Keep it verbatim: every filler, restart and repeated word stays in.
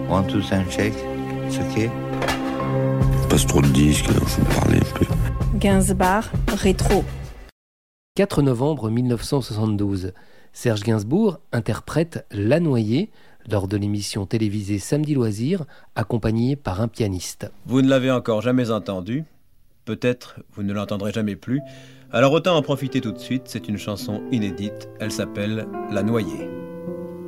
One, two, cinq, check. C'est ok. Passe trop de disques, il faut parler un peu. Gainsbourg, rétro. quatre novembre mille neuf cent soixante-douze. Serge Gainsbourg interprète La Noyée lors de l'émission télévisée Samedi Loisirs, accompagné par un pianiste. Vous ne l'avez encore jamais entendu. Peut-être vous ne l'entendrez jamais plus. Alors autant en profiter tout de suite. C'est une chanson inédite. Elle s'appelle La Noyée.